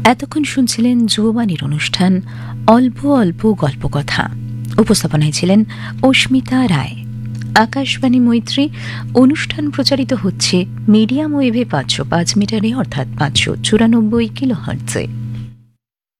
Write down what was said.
এতক্ষণ শুনছিলেন যুববাণীর অনুষ্ঠান অল্প অল্প গল্পকথা। উপস্থাপনায় ছিলেন অস্মিতা রায়। আকাশবাণী মৈত্রী অনুষ্ঠান প্রচারিত হচ্ছে মিডিয়াম ওয়েভে 505 মিটারে, অর্থাৎ 594 কিলোহার্টজে।